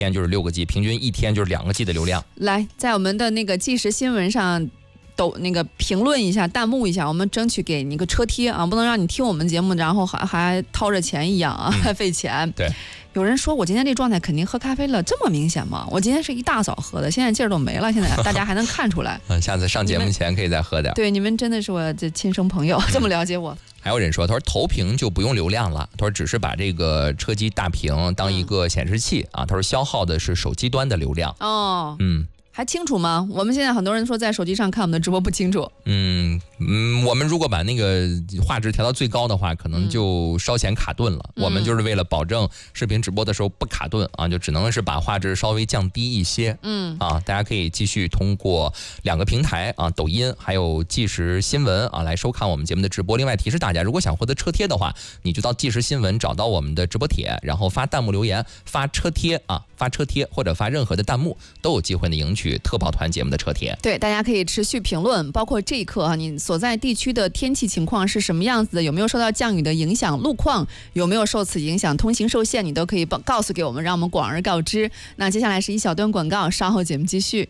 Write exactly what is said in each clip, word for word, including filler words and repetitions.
天就是六个 G， 平均一天就是两个 G 的流量。 来，在我们的那个即时新闻上抖那个评论一下，弹幕一下，我们争取给你个车贴啊，不能让你听我们节目，然后还还掏着钱一样啊，还费钱。 对。 有人说我今天这状态肯定喝咖啡了，这么明显吗？我今天是一大早喝的，现在劲儿都没了，现在大家还能看出来。 嗯，下次上节目前可以再喝点。 对，你们真的是我这亲生朋友，这么了解我。 还有人说，他说投屏就不用流量了，他说只是把这个车机大屏当一个显示器、嗯、啊，他说消耗的是手机端的流量。 哦， 嗯。 还清楚吗？我们现在很多人说在手机上看我们的直播不清楚。 嗯嗯，我们如果把那个画质调到最高的话，可能就稍显卡顿了、嗯。我们就是为了保证视频直播的时候不卡顿啊，就只能是把画质稍微降低一些。嗯啊，大家可以继续通过两个平台啊，抖音还有即时新闻啊来收看我们节目的直播。另外提示大家，如果想获得车贴的话，你就到即时新闻找到我们的直播帖，然后发弹幕留言，发车贴啊，发车贴或者发任何的弹幕，都有机会呢赢取特跑团节目的车贴。 对，大家可以持续评论，包括这一刻啊，你所在地区的天气情况是什么样子的？有没有受到降雨的影响？路况有没有受此影响？通行受限，你都可以告诉给我们，让我们广而告之。那接下来是一小段广告，稍后节目继续。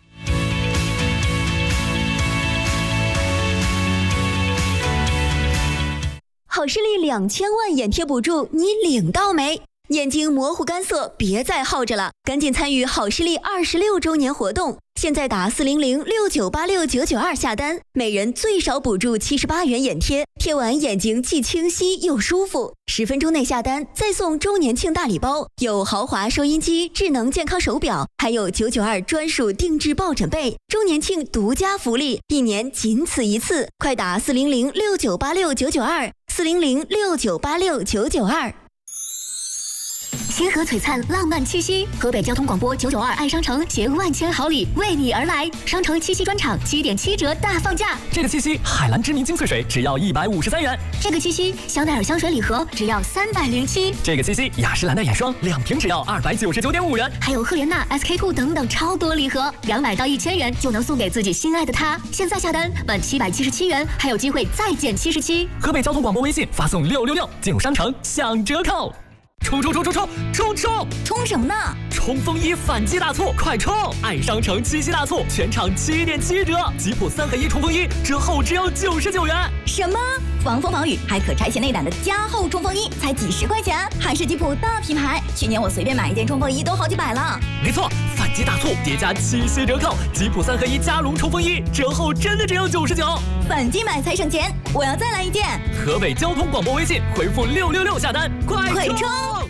好视力两千万眼贴补助，你领到没？眼睛模糊干涩，别再耗着了，赶紧参与好视力二十六周年活动！现在打四零零六九八六九九二下单，每人最少补助七十八元眼贴，贴完眼睛既清晰又舒服。十分钟内下单，再送周年庆大礼包，有豪华收音机、智能健康手表，还有九九二专属定制抱枕被。周年庆独家福利，一年仅此一次，快打四零零六九八六九九二，四零零六九八六九九二。星河璀璨，浪漫气息。河北交通广播九九二爱商城携万千好礼为你而来，商城七夕专场七点七折大放价。 这个七夕，海蓝知名精粹水只要一百五十三元。 这个七夕，香奈儿香水礼盒只要三百零七。 这个七夕，雅诗兰黛眼霜两瓶只要二百九十九点五元。 还有赫莲娜、S K two 等等超多礼盒，两百到一千元就能送给自己心爱的他。现在下单满七百七十七元，还有机会再减七十七。 河北交通广播微信发送六六六，进入商城享折扣。冲冲冲冲冲冲冲！ 冲什么呢？ 冲锋衣反击大促，快冲！爱商城七夕大促，全场七点七折，吉普三合一冲锋衣折后只要九十九元。 什么？防风防雨还可拆卸内胆的加厚冲锋衣，才几十块钱，还是吉普大品牌。去年我随便买一件冲锋衣都好几百了。 没错，反击大促叠加七夕折扣，吉普三合一加绒冲锋衣折后真的只要九十九。 反击买才省钱，我要再来一件。 河北交通广播微信回复六六六下单，快快冲！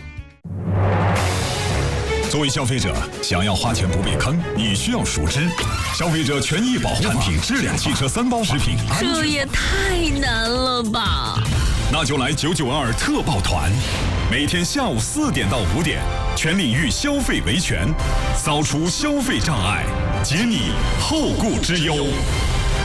作为消费者，想要花钱不被坑，你需要熟知消费者权益保护产品质量汽车三包食品安全。 这也太难了吧！ 那就来九九二特报团，每天下午四点到五点，全领域消费维权，扫除消费障碍，解你后顾之忧。